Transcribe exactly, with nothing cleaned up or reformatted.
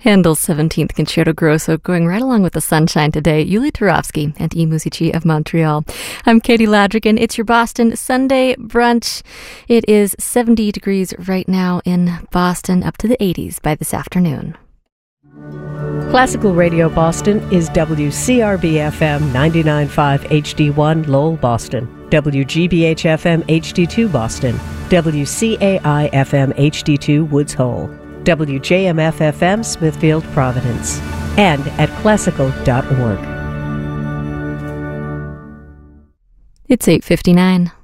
Handel's seventeenth Concerto Grosso going right along with the sunshine today. Yuli Turovsky and E. Musici of Montreal. I'm Katie Ladrigan. It's your Boston Sunday brunch. It is seventy degrees right now in Boston, up to the eighties by this afternoon. Classical Radio Boston is W C R B F M ninety-nine point five H D one Lowell, Boston, W G B H F M H D two Boston, W C A I F M H D two Woods Hole, W J M F F M Smithfield, Providence, and at classical dot org. It's eight fifty-nine.